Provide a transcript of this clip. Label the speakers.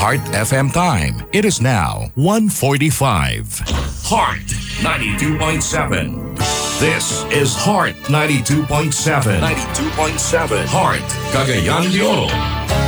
Speaker 1: Heart FM time. It is now 1:45. Heart 92.7. This is Heart 92.7. 92.7. Heart, Cagayan de Oro.